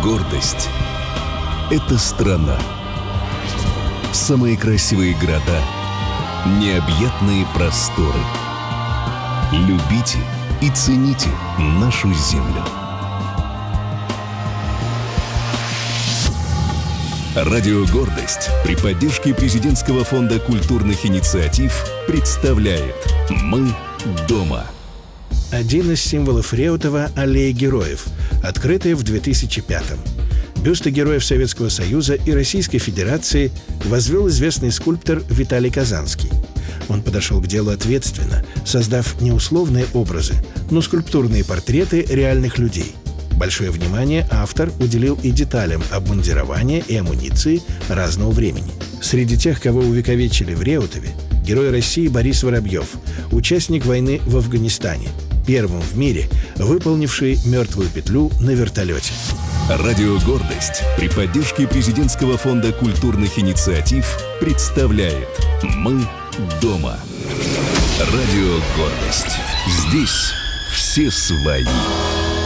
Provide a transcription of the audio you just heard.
Гордость — это страна. Самые красивые города, необъятные просторы. Любите и цените нашу землю. Радио «Гордость» при поддержке Президентского фонда культурных инициатив представляет «Мы дома». Один из символов Реутова – аллея героев, открытая в 2005-м. Бюсты героев Советского Союза и Российской Федерации возвел известный скульптор Виталий Казанский. Он подошел к делу ответственно, создав не условные образы, но скульптурные портреты реальных людей. Большое внимание автор уделил и деталям обмундирования и амуниции разного времени. Среди тех, кого увековечили в Реутове, герой России Борис Воробьев, участник войны в Афганистане, первым в мире выполнивший мертвую петлю на вертолете. Радио «Гордость» при поддержке Президентского фонда культурных инициатив представляет «Мы дома». Радио «Гордость». Здесь все свои.